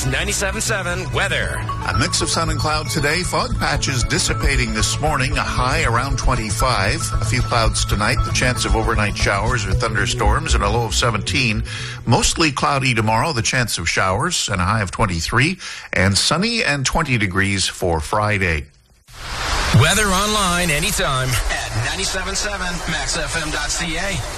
97.7 weather. A mix of sun and cloud today. Fog patches dissipating this morning. A high around 25. A few clouds tonight. The chance of overnight showers or thunderstorms and a low of 17. Mostly cloudy tomorrow. The chance of showers and a high of 23. And sunny and 20 degrees for Friday. Weather online anytime at 97.7maxfm.ca.